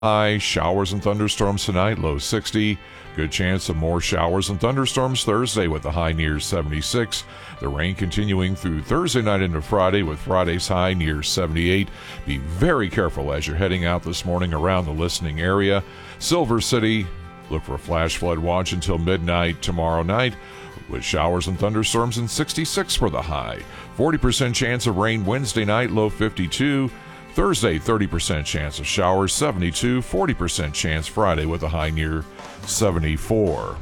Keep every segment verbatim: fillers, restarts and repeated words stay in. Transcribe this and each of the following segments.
High, showers and thunderstorms tonight, low sixty. Good chance of more showers and thunderstorms Thursday with the high near seventy-six. The rain continuing through Thursday night into Friday with Friday's high near seventy-eight. Be very careful as you're heading out this morning around the listening area. Silver City, look for a flash flood watch until midnight tomorrow night with showers and thunderstorms and sixty-six for the high. forty percent chance of rain Wednesday night, low fifty-two. Thursday, thirty percent chance of showers, seventy-two. forty percent chance Friday with a high near seventy-four.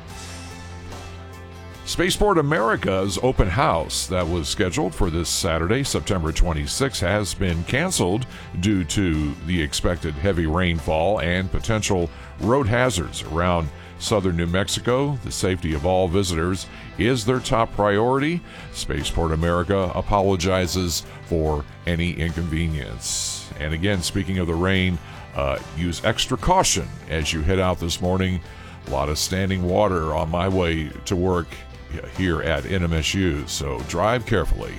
Spaceport America's open house that was scheduled for this Saturday, September twenty-sixth, has been canceled due to the expected heavy rainfall and potential road hazards around southern New Mexico. The safety of all visitors is their top priority. Spaceport America apologizes for any inconvenience. And again, speaking of the rain, uh, use extra caution as you head out this morning. A lot of standing water on my way to work here at N M S U, so drive carefully.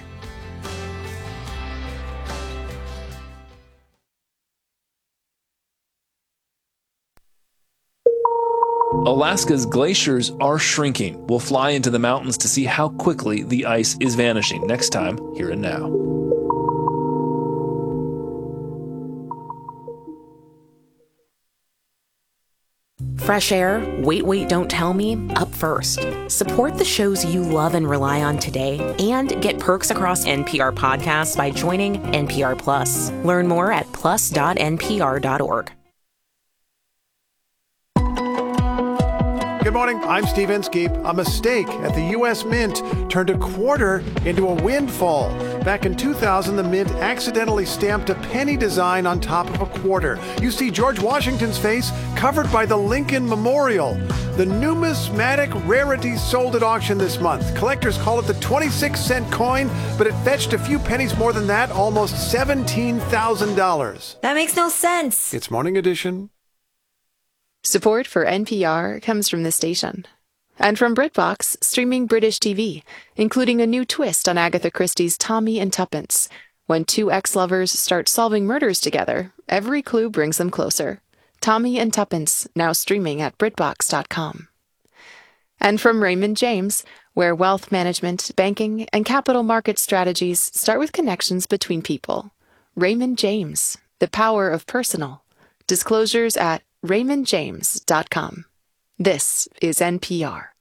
Alaska's glaciers are shrinking. We'll fly into the mountains to see how quickly the ice is vanishing. Next time, Here and Now. Fresh air, Wait, Wait, Don't Tell Me, up first. Support the shows you love and rely on today and get perks across N P R podcasts by joining N P R Plus. Learn more at plus dot n p r dot org. Good morning, I'm Steve Inskeep. A mistake at the U S Mint turned a quarter into a windfall. Back in two thousand, the Mint accidentally stamped a penny design on top of a quarter. You see George Washington's face covered by the Lincoln Memorial. The numismatic rarity sold at auction this month. Collectors call it the twenty-six cent coin, but it fetched a few pennies more than that, almost seventeen thousand dollars. That makes no sense. It's Morning Edition. Support for N P R comes from this station. And from BritBox, streaming British T V, including a new twist on Agatha Christie's Tommy and Tuppence. When two ex-lovers start solving murders together, every clue brings them closer. Tommy and Tuppence, now streaming at brit box dot com. And from Raymond James, where wealth management, banking, and capital market strategies start with connections between people. Raymond James, the power of personal. Disclosures at raymond james dot com. This is N P R.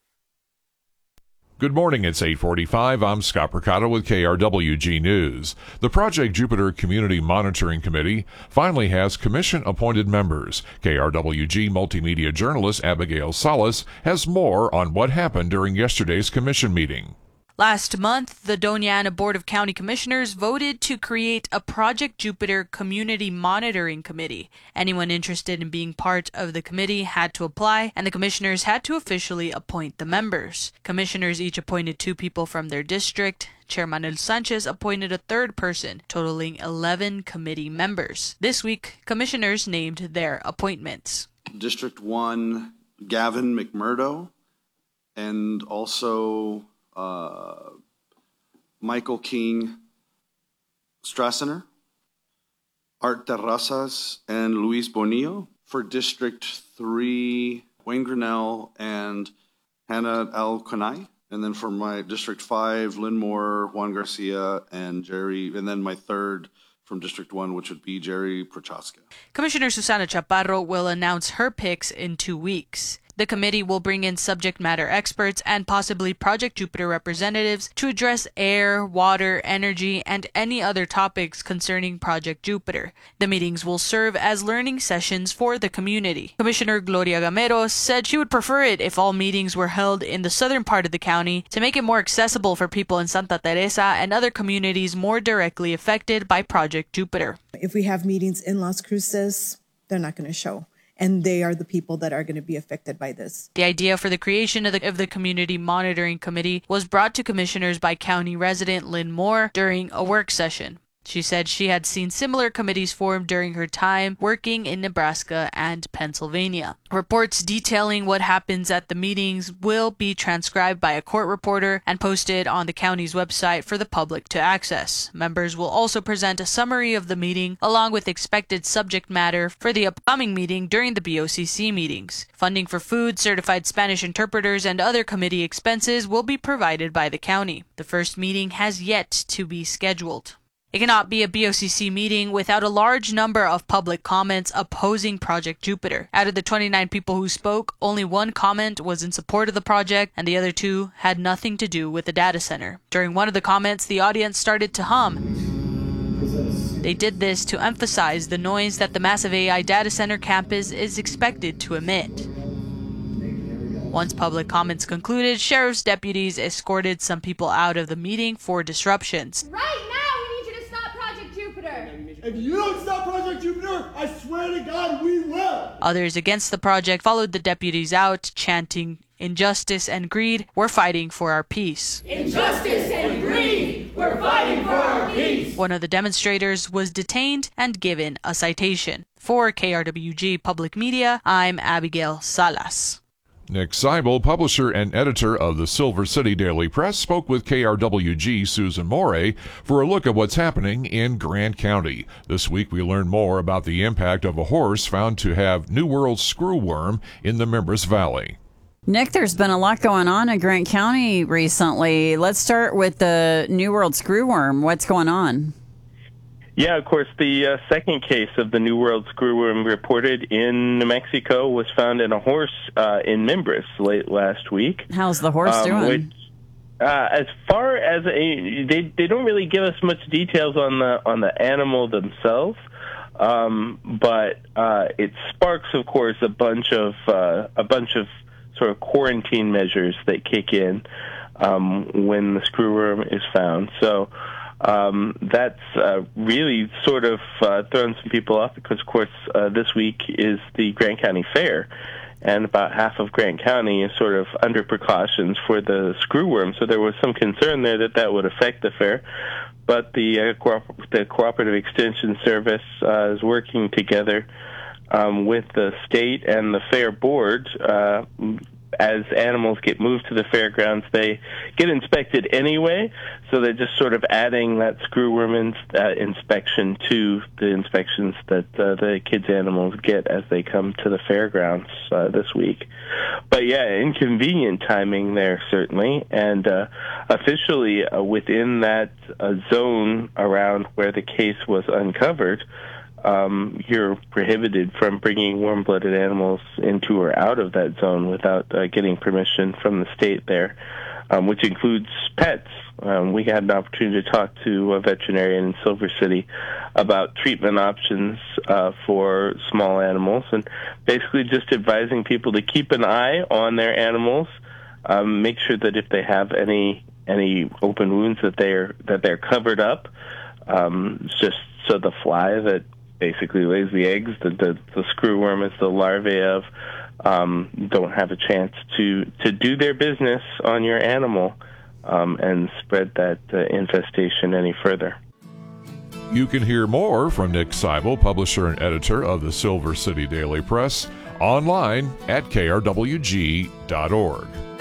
Good morning, it's eight forty-five. I'm Scott Percato with K R W G News. The Project Jupiter Community Monitoring Committee finally has commission-appointed members. K R W G multimedia journalist Abigail Salas has more on what happened during yesterday's commission meeting. Last month, the Doña Ana Board of County Commissioners voted to create a Project Jupiter Community Monitoring Committee. Anyone interested in being part of the committee had to apply, and the commissioners had to officially appoint the members. Commissioners each appointed two people from their district. Chair Manuel Sanchez appointed a third person, totaling eleven committee members. This week, commissioners named their appointments. District one, Gavin McMurdo, and also Uh, Michael King Strassener, Art Terrazas, and Luis Bonillo. For District three, Wayne Grinnell and Hannah Al Konai. And then for my District five, Lynn Moore, Juan Garcia, and Jerry. And then my third from District one, which would be Jerry Prochaska. Commissioner Susana Chaparro will announce her picks in two weeks. The committee will bring in subject matter experts and possibly Project Jupiter representatives to address air, water, energy, and any other topics concerning Project Jupiter. The meetings will serve as learning sessions for the community. Commissioner Gloria Gamero said she would prefer it if all meetings were held in the southern part of the county to make it more accessible for people in Santa Teresa and other communities more directly affected by Project Jupiter. If we have meetings in Las Cruces, they're not going to show. And they are the people that are going to be affected by this. The idea for the creation of the, of the Community Monitoring Committee was brought to commissioners by county resident Lynn Moore during a work session. She said she had seen similar committees formed during her time working in Nebraska and Pennsylvania. Reports detailing what happens at the meetings will be transcribed by a court reporter and posted on the county's website for the public to access. Members will also present a summary of the meeting along with expected subject matter for the upcoming meeting during the B O C C meetings. Funding for food, certified Spanish interpreters, and other committee expenses will be provided by the county. The first meeting has yet to be scheduled. It cannot be a B O C C meeting without a large number of public comments opposing Project Jupiter. Out of the twenty-nine people who spoke, only one comment was in support of the project, and the other two had nothing to do with the data center. During one of the comments, the audience started to hum. They did this to emphasize the noise that the massive A I data center campus is expected to emit. Once public comments concluded, sheriff's deputies escorted some people out of the meeting for disruptions. Right now! If you don't stop Project Jupiter, I swear to God, we will! Others against the project followed the deputies out, chanting, "Injustice and greed, we're fighting for our peace." Injustice and greed, we're fighting for our peace! One of the demonstrators was detained and given a citation. For K R W G Public Media, I'm Abigail Salas. Nick Seibel, publisher and editor of the Silver City Daily Press, spoke with K R W G Susan Morey for a look at what's happening in Grant County. This week we learned more about the impact of a horse found to have New World screwworm in the Mimbres Valley. Nick, there's been a lot going on in Grant County recently. Let's start with the New World screwworm. What's going on? Yeah, of course, the uh, second case of the New World screwworm reported in New Mexico was found in a horse uh, in Mimbres late last week. How's the horse um, doing? Which, uh, as far as a, they they don't really give us much details on the on the animal themselves, um, but uh, it sparks, of course, a bunch of uh, a bunch of sort of quarantine measures that kick in um, when the screwworm is found. So. Um, that's uh, really sort of uh, thrown some people off because, of course, uh, this week is the Grant County Fair, and about half of Grant County is sort of under precautions for the screwworm. So there was some concern there that that would affect the fair. But the, uh, Co- the Cooperative Extension Service uh, is working together um, with the state and the fair board. Uh, As animals get moved to the fairgrounds, they get inspected anyway, so they're just sort of adding that screwworm in, uh, inspection to the inspections that uh, the kids' animals get as they come to the fairgrounds uh, this week. But yeah, inconvenient timing there, certainly, and uh, officially uh, within that uh, zone around where the case was uncovered, Um, you're prohibited from bringing warm-blooded animals into or out of that zone without uh, getting permission from the state there, um, which includes pets. Um, we had an opportunity to talk to a veterinarian in Silver City about treatment options uh, for small animals, and basically just advising people to keep an eye on their animals, um, make sure that if they have any any open wounds that they're that they're covered up, um, just so the fly that basically lays the eggs that the, the screwworm is the larvae of um, don't have a chance to, to do their business on your animal um, and spread that uh, infestation any further. You can hear more from Nick Seibel, publisher and editor of the Silver City Daily Press, online at K R W G dot org.